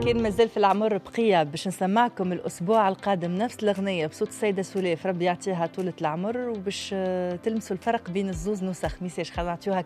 كان مازال في العمر بقية باش نسمعكم الأسبوع القادم نفس الأغنية بصوت السيدة سولاف ربي يعطيها طولة العمر، وباش تلمسوا الفرق بين الزوز نسخ ميساج خاطر نعطيوها